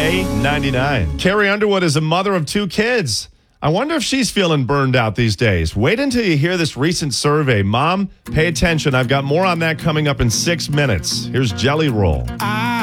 K99. Carrie Underwood is a mother of 2 kids. I wonder if she's feeling burned out these days. Wait until you hear this recent survey. Mom, pay attention. I've got more on that coming up in 6 minutes. Here's Jelly Roll.